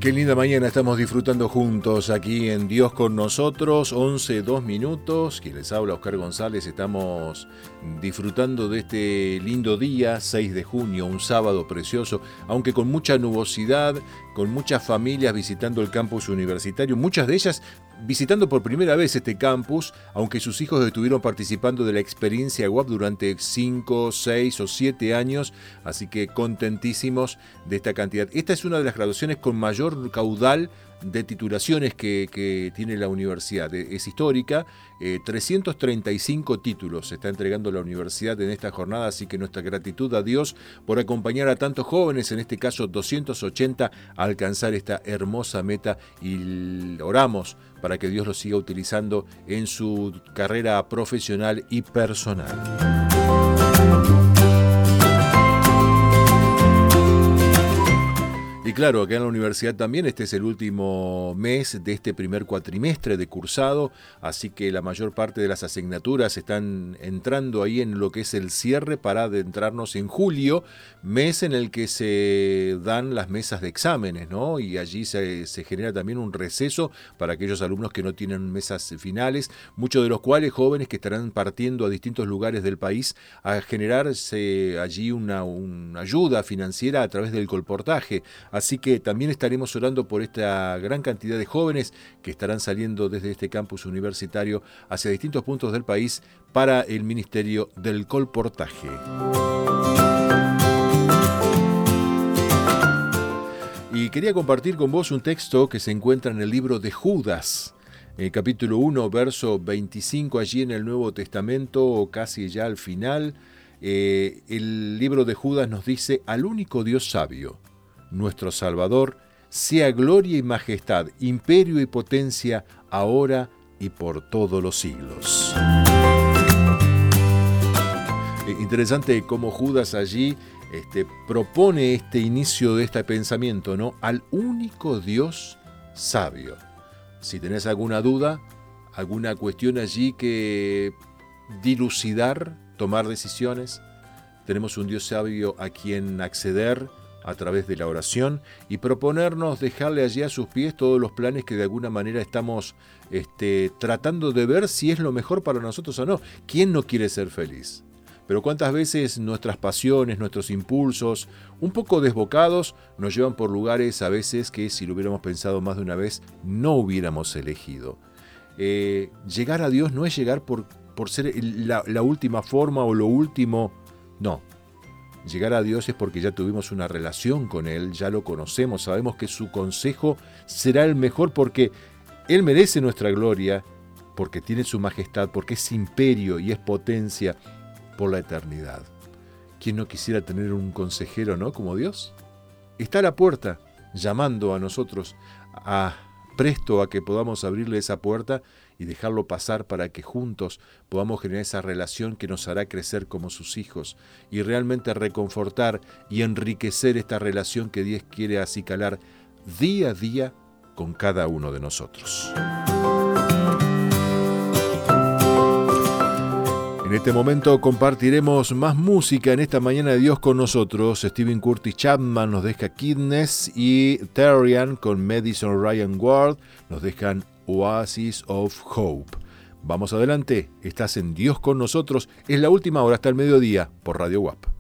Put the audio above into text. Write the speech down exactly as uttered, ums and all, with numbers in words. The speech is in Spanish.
Qué linda mañana estamos disfrutando juntos aquí en Dios con nosotros, once, dos minutos. Quien les habla, Oscar González, estamos disfrutando de este lindo día, seis de junio, un sábado precioso, aunque con mucha nubosidad, con muchas familias visitando el campus universitario, muchas de ellas visitando por primera vez este campus, aunque sus hijos estuvieron participando de la experiencia W A P durante cinco, seis o siete años, así que contentísimos de esta cantidad. Esta es una de las graduaciones con mayor caudal de titulaciones que, que tiene la universidad. Es histórica, eh, trescientos treinta y cinco títulos se está entregando la universidad en esta jornada, así que nuestra gratitud a Dios por acompañar a tantos jóvenes, en este caso doscientos ochenta, a alcanzar esta hermosa meta, y oramos para que Dios los siga utilizando en su carrera profesional y personal. Y claro, acá en la universidad también este es el último mes de este primer cuatrimestre de cursado, así que la mayor parte de las asignaturas están entrando ahí en lo que es el cierre para adentrarnos en julio, mes en el que se dan las mesas de exámenes, ¿no? Y allí se, se genera también un receso para aquellos alumnos que no tienen mesas finales, muchos de los cuales jóvenes que estarán partiendo a distintos lugares del país a generarse allí una, una ayuda financiera a través del colportaje. Así que también estaremos orando por esta gran cantidad de jóvenes que estarán saliendo desde este campus universitario hacia distintos puntos del país para el Ministerio del Colportaje. Y quería compartir con vos un texto que se encuentra en el libro de Judas, eh, capítulo uno, verso veinticinco, allí en el Nuevo Testamento, casi ya al final. Eh, el libro de Judas nos dice: al único Dios sabio, nuestro Salvador, sea gloria y majestad, imperio y potencia, ahora y por todos los siglos. Eh, interesante cómo Judas allí este, propone este inicio de este pensamiento, ¿no? Al único Dios sabio. Si tenés alguna duda, alguna cuestión allí que dilucidar, tomar decisiones, tenemos un Dios sabio a quien acceder a través de la oración y proponernos dejarle allí a sus pies todos los planes que de alguna manera estamos este, tratando de ver si es lo mejor para nosotros o no. ¿Quién no quiere ser feliz? Pero cuántas veces nuestras pasiones, nuestros impulsos, un poco desbocados, nos llevan por lugares a veces que, si lo hubiéramos pensado más de una vez, no hubiéramos elegido. Eh, llegar a Dios no es llegar por, por ser la, la última forma o lo último, no. Llegar a Dios es porque ya tuvimos una relación con Él, ya lo conocemos, sabemos que su consejo será el mejor porque Él merece nuestra gloria, porque tiene su majestad, porque es imperio y es potencia por la eternidad. ¿Quién no quisiera tener un consejero, no, como Dios? Está a la puerta, llamando a nosotros, a presto a que podamos abrirle esa puerta y dejarlo pasar para que juntos podamos generar esa relación que nos hará crecer como sus hijos y realmente reconfortar y enriquecer esta relación que Dios quiere acicalar día a día con cada uno de nosotros. En este momento compartiremos más música en esta mañana de Dios con nosotros. Stephen Curtis Chapman nos deja Kidness y Terrian con Madison Ryan Ward nos dejan Oasis of Hope. Vamos adelante, estás en Dios con nosotros, es la última hora hasta el mediodía por Radio W A P.